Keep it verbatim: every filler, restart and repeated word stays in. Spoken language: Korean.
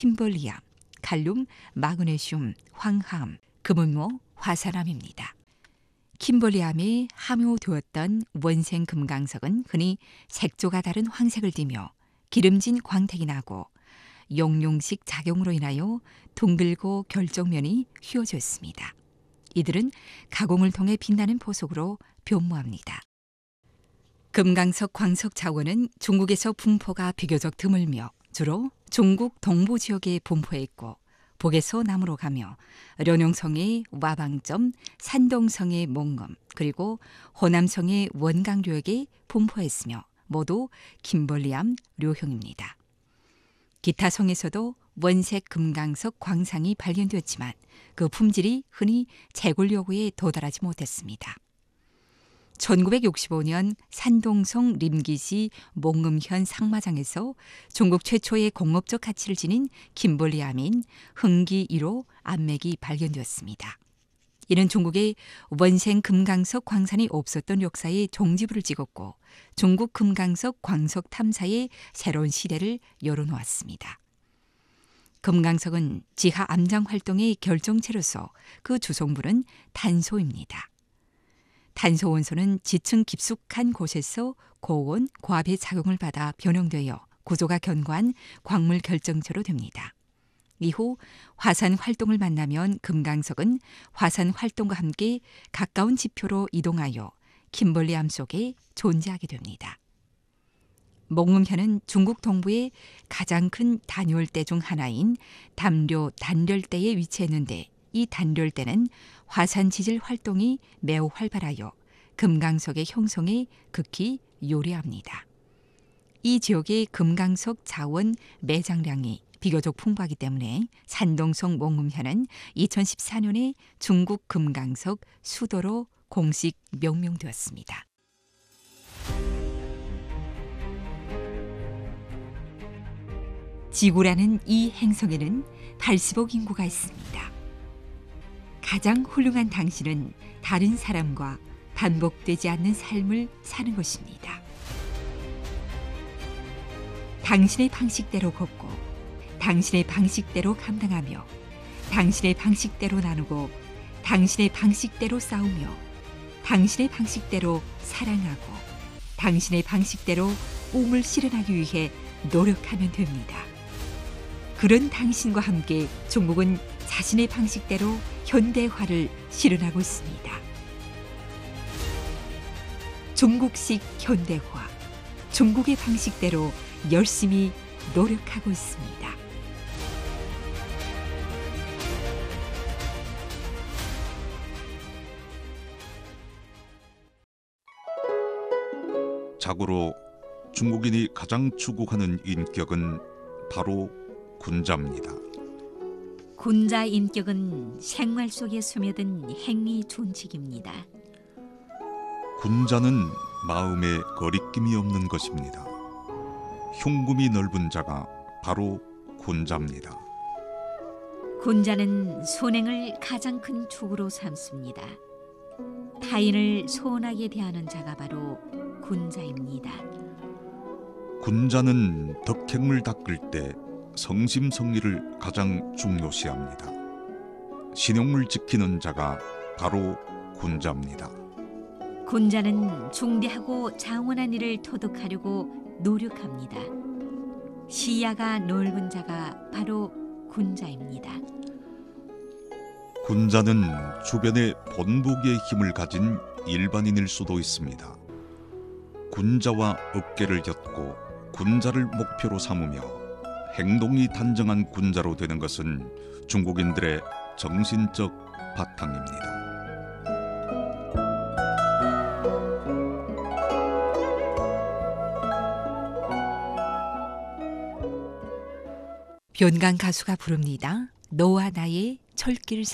킴벌리암, 칼륨, 마그네슘, 황함, 금은모, 화산암입니다. 킴벌리암이 함유되었던 원생 금강석은 흔히 색조가 다른 황색을 띠며 기름진 광택이 나고 용융식 작용으로 인하여 둥글고 결정면이 휘어졌습니다. 이들은 가공을 통해 빛나는 보석으로 변모합니다. 금강석 광석 자원은 중국에서 분포가 비교적 드물며 주로 중국 동부 지역에 분포했고 북에서 남으로 가며 련용성의 와방점, 산동성의 몽검, 그리고 호남성의 원강류역에 분포했으며 모두 킴벌리암 류형입니다. 기타 성에서도 원색 금강석 광상이 발견되었지만 그 품질이 흔히 채굴 요구에 도달하지 못했습니다. 천구백육십오 년 산동성 림기시 몽음현 상마장에서 중국 최초의 공업적 가치를 지닌 킴벌리암인 흥기 일 호 암맥이 발견되었습니다. 이는 중국에 원생 금강석 광산이 없었던 역사에 종지부를 찍었고 중국 금강석 광석 탐사의 새로운 시대를 열어놓았습니다. 금강석은 지하 암장 활동의 결정체로서 그 주성분은 탄소입니다. 탄소 원소는 지층 깊숙한 곳에서 고온, 고압의 작용을 받아 변형되어 구조가 견고한 광물 결정체로 됩니다. 이후 화산 활동을 만나면 금강석은 화산 활동과 함께 가까운 지표로 이동하여 킴벌리암 속에 존재하게 됩니다. 몽음현은 중국 동부의 가장 큰 단열대 중 하나인 담료 단열대에 위치했는데 이 단열대는 화산 지질 활동이 매우 활발하여 금강석의 형성에 극히 요리합니다. 이 지역의 금강석 자원 매장량이 비교적 풍부하기 때문에 산동성 몽음현은 이천십사 년에 중국 금강석 수도로 공식 명명되었습니다. 지구라는 이 행성에는 팔십억 인구가 있습니다. 가장 훌륭한 당신은 다른 사람과 반복되지 않는 삶을 사는 것입니다. 당신의 방식대로 걷고 당신의 방식대로 감당하며 당신의 방식대로 나누고 당신의 방식대로 싸우며 당신의 방식대로 사랑하고 당신의 방식대로 꿈을 실현하기 위해 노력하면 됩니다. 그런 당신과 함께 중국은 자신의 방식대로 현대화를 실현하고 있습니다. 중국식 현대화, 중국의 방식대로 열심히 노력하고 있습니다. 자고로 중국인이 가장 추구하는 인격은 바로 군자입니다. 군자 인격은 생활 속에 스며든 행위 존칙입니다. 군자는 마음에 거리낌이 없는 것입니다. 흉금이 넓은 자가 바로 군자입니다. 군자는 손행을 가장 큰 축으로 삼습니다. 타인을 소원하게 대하는 자가 바로 군자입니다. 군자는 덕행을 닦을 때 성심성의를 가장 중요시합니다. 신용을 지키는 자가 바로 군자입니다. 군자는 중대하고 장원한 일을 토득하려고 노력합니다. 시야가 넓은 자가 바로 군자입니다. 군자는 주변에 본보기의 힘을 가진 일반인일 수도 있습니다. 군자와 어깨를 엮고 군자를 목표로 삼으며 행동이 단정한 군자로 되는 것은 중국인들의 정신적 바탕입니다. 변강 가수가 부릅니다. 너와 나의 철길